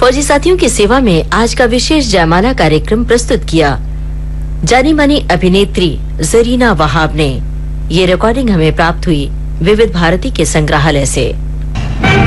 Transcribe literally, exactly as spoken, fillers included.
फौजी साथियों की सेवा में आज का विशेष जयमाला कार्यक्रम प्रस्तुत किया जानी मानी अभिनेत्री जरीना वहाब ने। ये रिकॉर्डिंग हमें प्राप्त हुई विविध भारती के संग्रहालय से।